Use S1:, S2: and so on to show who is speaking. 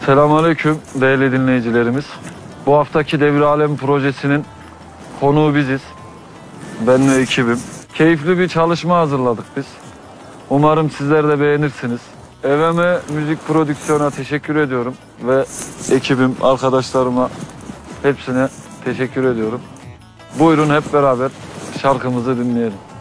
S1: Selamünaleyküm değerli dinleyicilerimiz. Bu haftaki Devir Alem projesinin konuğu biziz. Ben ve ekibim. Keyifli bir çalışma hazırladık biz. Umarım sizler de beğenirsiniz. EVM Müzik Prodüksiyon'a teşekkür ediyorum ve ekibim, arkadaşlarıma hepsine teşekkür ediyorum. Buyurun hep beraber şarkımızı dinleyelim.